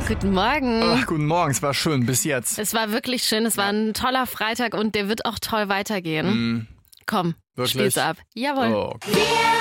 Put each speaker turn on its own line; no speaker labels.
Guten Morgen.
Ach, guten Morgen, es war schön bis jetzt.
Es war wirklich schön, es war ein toller Freitag und der wird auch toll weitergehen. Komm,
wirklich?
spiel's ab. Jawohl.
Oh, okay.